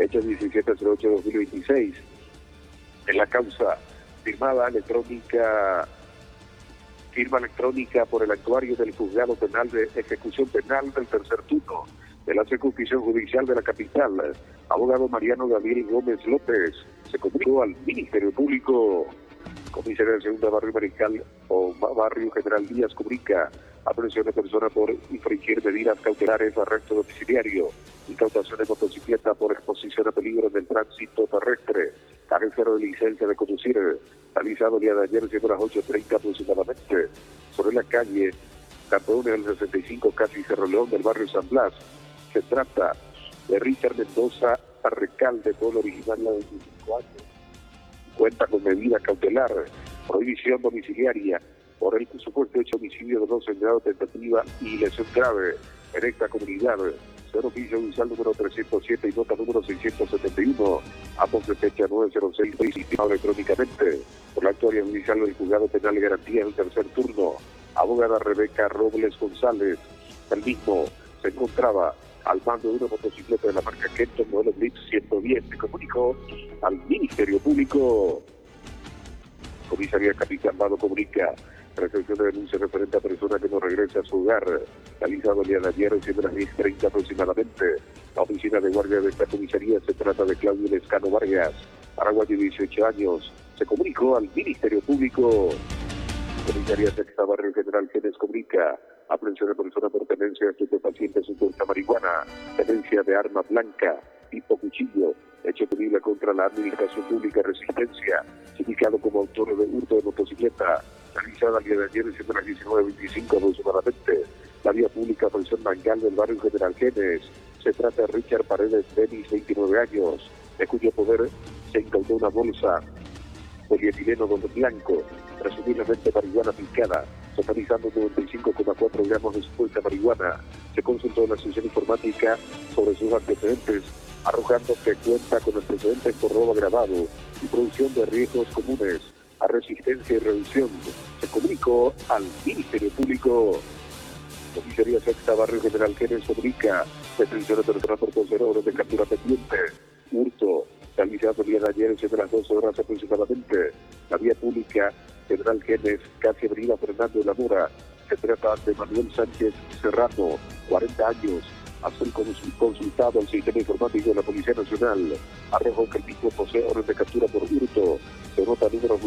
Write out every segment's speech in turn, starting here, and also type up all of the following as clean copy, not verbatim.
fecha 17/08/2026. En la causa firma electrónica por el actuario del Juzgado Penal de Ejecución Penal del tercer turno de la Circunscripción Judicial de la capital, abogado Mariano Gabriel Gómez López, se comunicó al Ministerio Público. Comisaría del Segundo Barrio Mariscal o Barrio General Díaz comunica aprehensión de persona por infringir medidas cautelares, arresto domiciliario, incautación de motocicleta por exposición a peligro en el tránsito terrestre, carestero de licencia de conducir, realizado el día de ayer siendo las 8:30 aproximadamente, sobre la calle Campeón del 65, casi Cerro León del barrio San Blas. Se trata de Richard Mendoza Arrecalde, pueblo originario de 25 años. Cuenta con medida cautelar, prohibición domiciliaria por el supuesto hecho homicidio de dos en grado de tentativa y lesión grave en esta comunidad. Cero oficio judicial número 307 y nota número 671, ambos de fecha 906, firmado electrónicamente por la actuaria judicial del Juzgado Penal de Garantía del tercer turno, abogada Rebeca Robles González. El mismo se encontraba al mando de una motocicleta de la marca Kenton modelo Blitz 110. Se comunicó al Ministerio Público. Comisaría Capitán Vado comunica recepción de denuncia referente a persona que no regresa a su hogar, realizado el día de ayer, siendo las 10:30 aproximadamente. La oficina de guardia de esta comisaría se trata de Claudio Lescano Vargas, paraguayo de 18 años. Se comunicó al Ministerio Público. Comisaría Sexta Barrio General Genes comunica aprehensión de persona por tenencia de estupefacientes, supuesta marihuana, tenencia de arma blanca, tipo cuchillo, hecho punible contra la Administración Pública Resistencia, indicado como autor de hurto de motocicleta, realizada el día de ayer, siendo las 19:25 aproximadamente. La vía pública prisión Mangal del barrio General Genes. Se trata de Richard Paredes Denis, 29 años, de cuyo poder se incautó una bolsa polietileno doble blanco, presumiblemente marihuana picada, totalizando 95,4 gramos de supuesta marihuana. Se consultó en la sesión informática sobre sus antecedentes, arrojando que cuenta con antecedentes por robo agravado y producción de riesgos comunes a resistencia y reducción. Se comunicó al Ministerio Público. Comisaría Sexta Barrio General Genes comunica detención de persona por considerar orden de captura pendiente, hurto, realizado el día de ayer, siendo las 12 horas aproximadamente. La vía pública General Genes, casi avenida Fernando de la Mora. Se trata de Manuel Sánchez Serrano, 40 años, a ser consultado al sistema informático de la Policía Nacional. Arrojó que el mismo posee orden de captura por hurto. Se nota número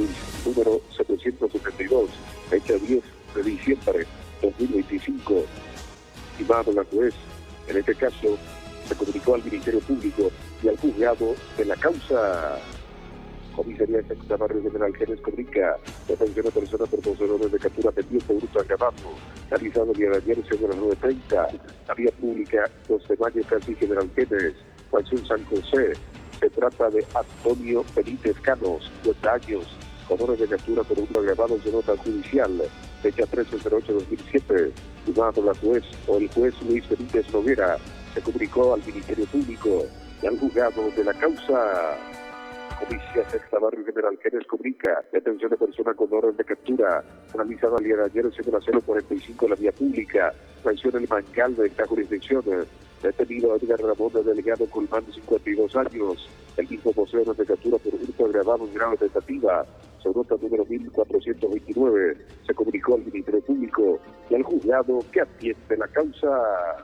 772, fecha 10 de diciembre 2025. Estimado la juez, en este caso, se comunicó al Ministerio Público y al juzgado de la causa. Comisaría Sexta Barrio General Genes comunica detención de persona por poseedores de captura pendiente hurto agravado, realizado el día de ayer, siendo las 9:30. La vía pública 12 de mayo, casi General Genes, Juan San José. Se trata de Antonio Benítez Canos, 50 años, con orden de captura por hurto agravado de nota judicial, fecha 13/08/2007, firmado por la juez o el juez Luis Benítez Noguera. Se comunicó al Ministerio Público y al juzgado de la causa. Comisaría Sexta Barrio General Genes comunica detención de persona con orden de captura, realizada el día de ayer, siendo las 0:45 en la vía pública. Menciona el Mangal de esta jurisdicción. Detenido Edgar Ramón de Delegado Colmán, 52 años. El mismo posee orden de captura por hurto agravado en grado de tentativa. Su nota número 1429. Se comunicó al Ministerio Público y al juzgado que atiende la causa.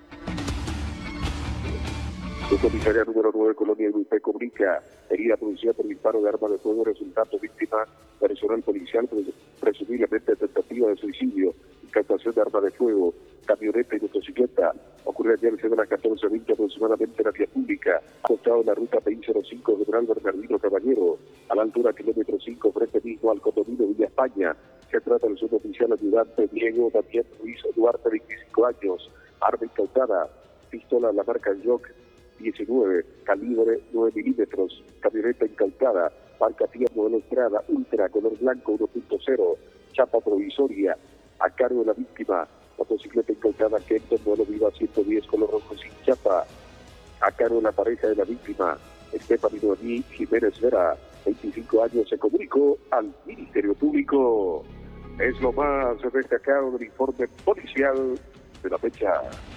Su comisaría número 9, Colonia Urupé, comunica herida producida por disparo de arma de fuego resultando víctima personal policial, presumiblemente tentativa de suicidio, incautación de arma de fuego, camioneta y motocicleta. Ocurrió ayer siendo las 14:20 aproximadamente en la vía pública, acostado en la ruta PI-05 General Bernardino Caballero, a la altura kilómetro 5, frente mismo al condominio Villa España. Se trata del suboficial ayudante Diego Daniel Luis Duarte, 25 años, arma incautada, pistola de la marca Jock 19, calibre 9 milímetros, camioneta incautada, marca Fiat modelo Estrada Ultra, color blanco 1.0, chapa provisoria, a cargo de la víctima. Motocicleta incautada Kenton modelo Viva 110, color rojo sin chapa, a cargo de la pareja de la víctima, Estefany Noemí Jiménez Vera, 25 años. Se comunicó al Ministerio Público. Es lo más destacado del informe policial de la fecha.